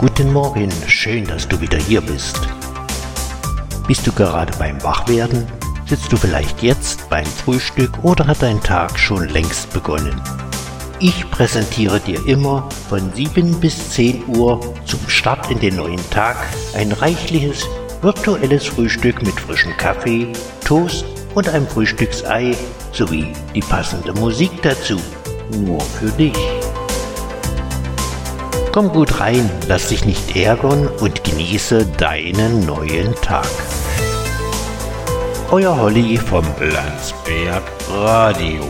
Guten Morgen, schön, dass du wieder hier bist. Bist du gerade beim Wachwerden? Sitzt du vielleicht jetzt beim Frühstück oder hat dein Tag schon längst begonnen? Ich präsentiere dir immer von 7 bis 10 Uhr zum Start in den neuen Tag ein reichliches virtuelles Frühstück mit frischem Kaffee, Toast und einem Frühstücksei sowie die passende Musik dazu. Nur für dich. Komm gut rein, lass dich nicht ärgern und genieße deinen neuen Tag. Euer Holly vom Landsberg Radio.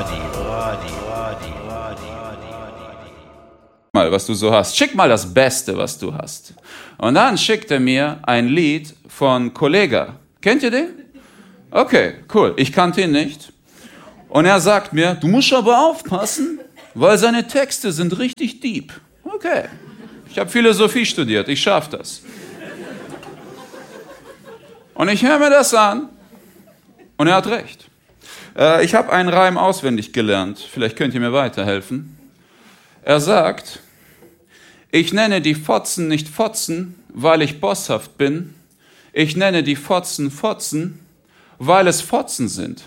Mal, was du so hast. Schick mal das Beste, was du hast. Und dann schickt er mir ein Lied von Kollega. Kennt ihr den? Okay, cool. Ich kannte ihn nicht. Und er sagt mir, du musst aber aufpassen, weil seine Texte sind richtig deep. Okay, ich habe Philosophie studiert, ich schaffe das. Und ich höre mir das an und er hat recht. Ich habe einen Reim auswendig gelernt, vielleicht könnt ihr mir weiterhelfen. Er sagt, ich nenne die Fotzen nicht Fotzen, weil ich bosshaft bin. Ich nenne die Fotzen Fotzen, weil es Fotzen sind.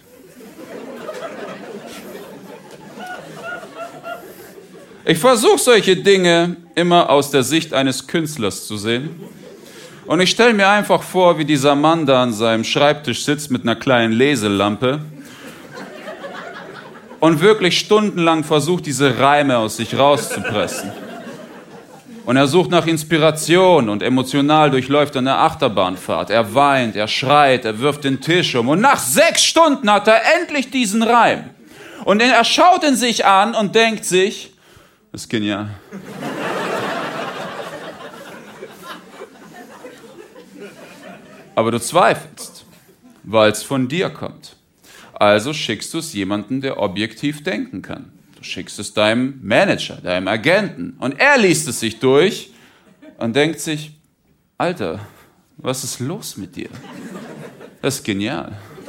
Ich versuche solche Dinge immer aus der Sicht eines Künstlers zu sehen. Und ich stelle mir einfach vor, wie dieser Mann da an seinem Schreibtisch sitzt mit einer kleinen Leselampe und wirklich stundenlang versucht, diese Reime aus sich rauszupressen. Und er sucht nach Inspiration und emotional durchläuft eine Achterbahnfahrt. Er weint, er schreit, er wirft den Tisch um. Und nach 6 Stunden hat er endlich diesen Reim. Und er schaut ihn sich an und denkt sich, das ist genial. Aber du zweifelst, weil es von dir kommt. Also schickst du es jemandem, der objektiv denken kann. Du schickst es deinem Manager, deinem Agenten. Und er liest es sich durch und denkt sich, Alter, was ist los mit dir? Das ist genial.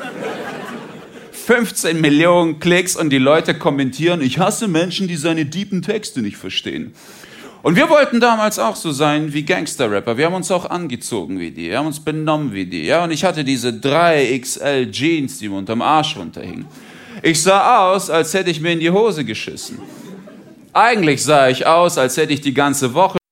15 Millionen Klicks und die Leute kommentieren, ich hasse Menschen, die seine deepen Texte nicht verstehen. Und wir wollten damals auch so sein wie Gangster-Rapper. Wir haben uns auch angezogen wie die, wir haben uns benommen wie die. Ja? Und ich hatte diese 3XL Jeans, die mir unterm Arsch runterhingen. Ich sah aus, als hätte ich mir in die Hose geschissen. Eigentlich sah ich aus, als hätte ich die ganze Woche